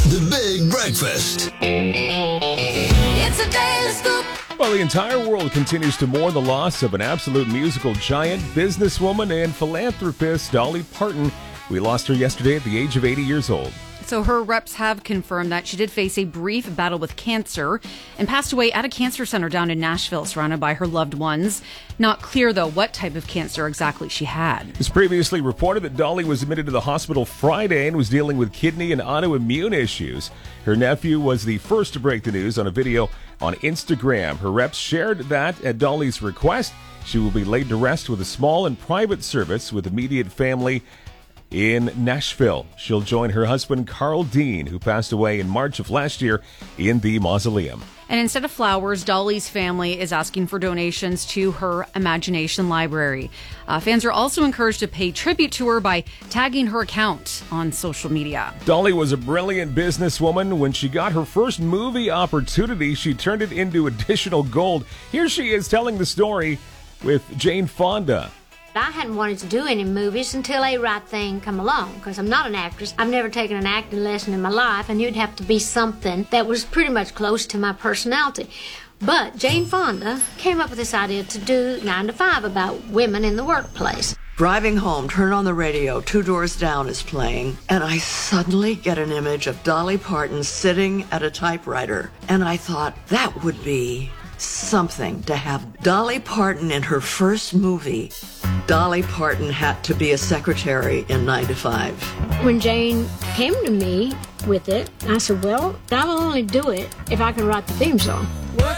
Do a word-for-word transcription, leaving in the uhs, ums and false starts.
The Big Breakfast. It's a daily scoop. Well, the entire world continues to mourn the loss of an absolute musical giant, businesswoman, and philanthropist, Dolly Parton. We lost her yesterday at the age of eighty years old. So her reps have confirmed that she did face a brief battle with cancer and passed away at a cancer center down in Nashville, surrounded by her loved ones. Not clear, though, what type of cancer exactly she had. It was previously reported that Dolly was admitted to the hospital Friday and was dealing with kidney and autoimmune issues. Her nephew was the first to break the news on a video on Instagram. Her reps shared that at Dolly's request, she will be laid to rest with a small and private service with immediate family in Nashville. She'll join her husband, Carl Dean, who passed away in March of last year, in the mausoleum. And instead of flowers, Dolly's family is asking for donations to her Imagination Library. Uh, fans are also encouraged to pay tribute to her by tagging her account on social media. Dolly was a brilliant businesswoman. When she got her first movie opportunity, she turned it into additional gold. Here she is telling the story with Jane Fonda. I hadn't wanted to do any movies until A Right Thing come along, because I'm not an actress. I've never taken an acting lesson in my life, and you'd have to be something that was pretty much close to my personality. But Jane Fonda came up with this idea to do nine to five about women in the workplace. Driving home, turn on the radio, Two Doors Down is playing, and I suddenly get an image of Dolly Parton sitting at a typewriter. And I thought, that would be something to have Dolly Parton in her first movie. Dolly Parton had to be a secretary in nine to five. When Jane came to me with it, I said, well, I'll only do it if I can write the theme song.